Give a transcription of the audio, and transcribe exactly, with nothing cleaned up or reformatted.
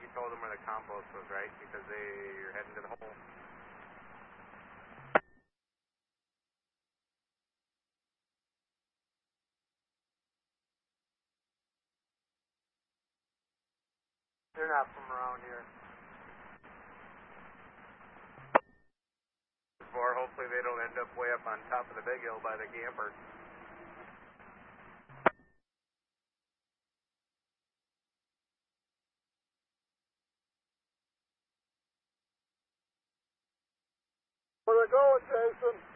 told them where the compost was, right? Because they, you're heading to the hole. They're not from around here. Or hopefully they don't end up way up on top of the big hill by the camper. Where they going, Jason?